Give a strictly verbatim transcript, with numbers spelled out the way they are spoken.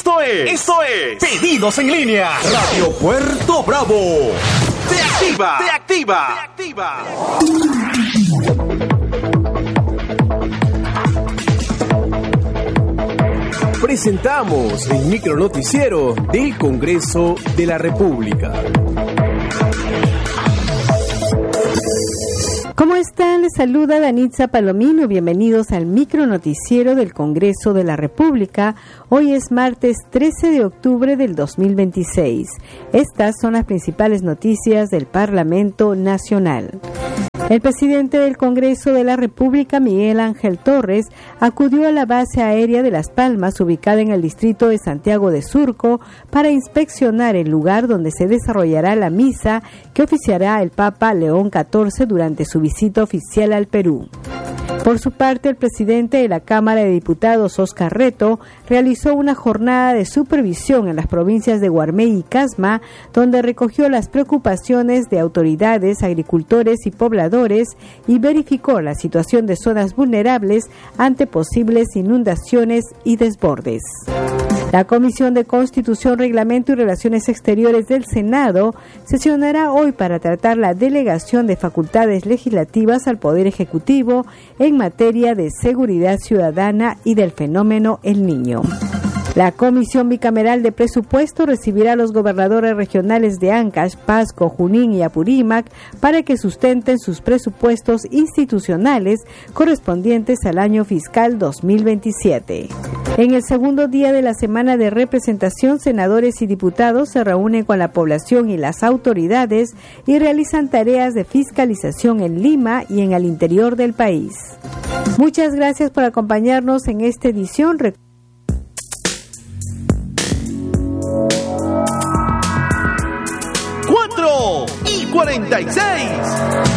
Esto es, esto es Pedidos en Línea. Radio Puerto Bravo. Te activa, te activa, te activa. Presentamos el micronoticiero del Congreso de la República. ¿Cómo están? Les saluda Danitza Palomino. Bienvenidos al micronoticiero del Congreso de la República. Hoy es martes trece de octubre del dos mil veintiséis. Estas son las principales noticias del Parlamento Nacional. El presidente del Congreso de la República, Miguel Ángel Torres, acudió a la base aérea de Las Palmas, ubicada en el distrito de Santiago de Surco, para inspeccionar el lugar donde se desarrollará la misa que oficiará el Papa León catorce durante su visita oficial al Perú. Por su parte, el presidente de la Cámara de Diputados, Óscar Reto, realizó una jornada de supervisión en las provincias de Guarmey y Casma, donde recogió las preocupaciones de autoridades, agricultores y pobladores y verificó la situación de zonas vulnerables ante posibles inundaciones y desbordes. La Comisión de Constitución, Reglamento y Relaciones Exteriores del Senado sesionará hoy para tratar la delegación de facultades legislativas al Poder Ejecutivo en materia de seguridad ciudadana y del fenómeno El Niño. La Comisión Bicameral de Presupuesto recibirá a los gobernadores regionales de Ancash, Pasco, Junín y Apurímac para que sustenten sus presupuestos institucionales correspondientes al año fiscal dos mil veintisiete. En el segundo día de la semana de representación, senadores y diputados se reúnen con la población y las autoridades y realizan tareas de fiscalización en Lima y en el interior del país. Muchas gracias por acompañarnos en esta edición. cuatro y cuarenta y seis.